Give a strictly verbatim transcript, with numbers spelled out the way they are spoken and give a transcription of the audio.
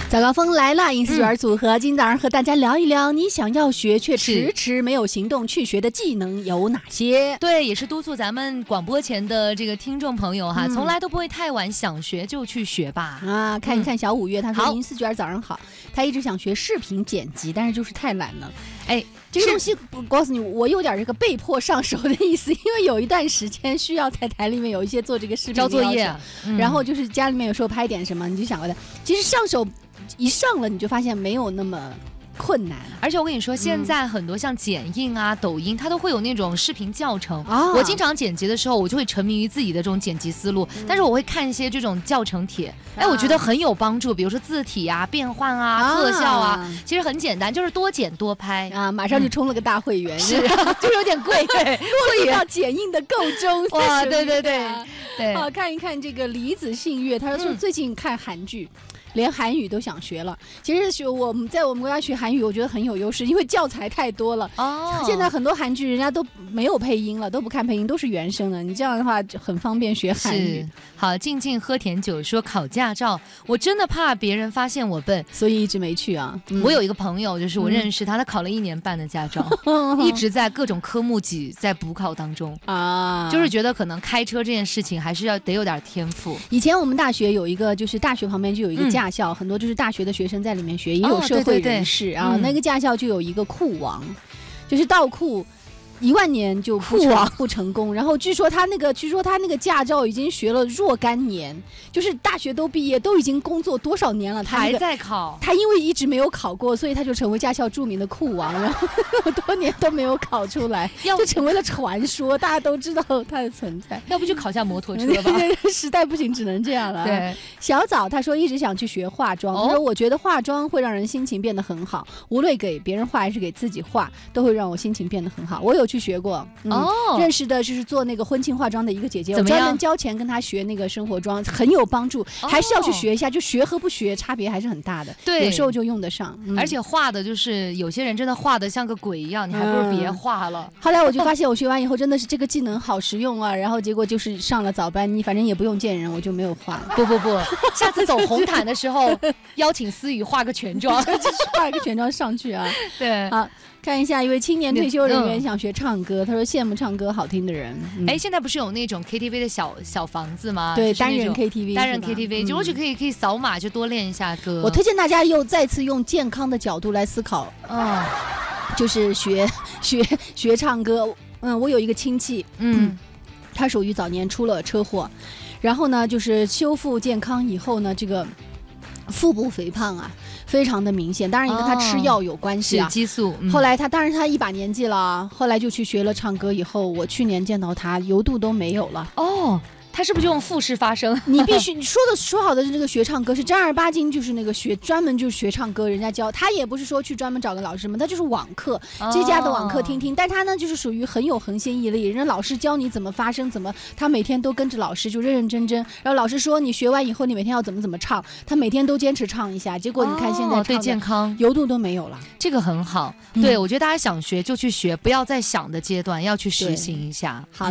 早高峰来了，银丝卷组合、嗯、今天早上和大家聊一聊，你想要学却迟迟没有行动去学的技能有哪些？ 对，也是督促咱们广播前的这个听众朋友哈，嗯、从来都不会太晚，想学就去学吧。 啊，看一看小五月，他说银丝卷早上好，他一直想学视频剪辑，但是就是太懒了。哎，这个东西我告诉你，我有点这个被迫上手的意思，因为有一段时间需要在台里面有一些做这个视频交作业、 嗯，然后就是家里面有时候拍点什么，你就想过的，其实上手一上了，你就发现没有那么困难。 而且我跟你说，现在很多像剪映啊、嗯、抖音，它都会有那种视频教程。啊、我经常剪辑的时候，我就会沉迷于自己的这种剪辑思路，嗯、但是我会看一些这种教程帖，哎、啊，我觉得很有帮助。比如说字体啊、变换啊、啊特效啊，其实很简单，就是多剪多拍啊，马上就充了个大会员，嗯、 是、啊，就是有点贵，对， 会员要剪映的够中。 哇，对对对对。 好，看一看这个李子信月，他说最近看韩剧。嗯连韩语都想学了。其实学我们在我们国家学韩语，我觉得很有优势，因为教材太多了。哦，现在很多韩剧人家都没有配音了，都不看配音，都是原声的。你这样的话就很方便学韩语。 好，静静喝甜酒说考驾照，我真的怕别人发现我笨， 所以一直没去啊。 嗯、我有一个朋友，就是我认识他，他考了一年半的驾照，嗯、一直在各种科目几在补考当中啊，就是觉得可能开车这件事情还是要得有点天赋。 以前我们大学有一个，就是大学旁边就有一个驾。嗯驾校很多就是大学的学生在里面学，也有社会人士、哦、对对对啊、嗯。那个驾校就有一个库王，就是倒库一万年就不成不成功。然后据说他那个，据说他那个驾照已经学了若干年，就是大学都毕业，都已经工作多少年了，他、那还个、 在考。 他因为一直没有考过，所以他就成为驾校著名的库王，然后多年都没有考出来，就成为了传说，大家都知道他的存在。 要不就考下摩托车吧？ 时代不行，只能这样了。 对， 小枣他说一直想去学化妆，他、哦、说我觉得化妆会让人心情变得很好，无论给别人画还是给自己画，都会让我心情变得很好。我有去学过。嗯、哦，认识的就是做那个婚庆化妆的一个姐姐，我专门交钱跟她学那个生活妆，很有帮助，哦、还是要去学一下，就学和不学差别还是很大的。 对， 有时候就用得上， 嗯、而且画的就是有些人真的画的像个鬼一样，你还不如别画了。 嗯、后来我就发现我学完以后真的是这个技能好实用啊，然后结果就是上了早班，你反正也不用见人，我就没有画了。 不不不，下次走红毯的时候邀请思雨画个全妆， 画一个全妆上去啊。 对， 好。看一下一位青年退休人员想学唱歌，嗯、他说羡慕唱歌好听的人。 哎、嗯，现在不是有那种 K T V 的小小房子吗？ 对，单人 K T V， 单人 K T V， 就我觉得可以可以扫码就多练一下歌。 我推荐大家又再次用健康的角度来思考，嗯，就是学学学唱歌。嗯，我有一个亲戚，嗯，他属于早年出了车祸，然后呢，就是修复健康以后呢，这个腹部肥胖啊。非常的明显，当然也跟他吃药有关系啊， 哦、激素、嗯。 后来他当然他一把年纪了，后来就去学了唱歌，以后我去年见到他油度都没有了。 哦。他是不是就用腹式发声？ 你必须你说的说好的这个学唱歌是正儿八经，就是那个学专门就是学唱歌，人家教他也不是说去专门找个老师什么，他就是网课，这家的网课听听。但他呢就是属于很有恒心毅力，人家老师教你怎么发声，怎么他每天都跟着老师就认认真真。然后老师说你学完以后你每天要怎么怎么唱，他每天都坚持唱一下。结果你看现在唱对健康油度都没有了， 这个很好。嗯、对，我觉得大家想学就去学，不要在想的阶段，要去实行一下。 好。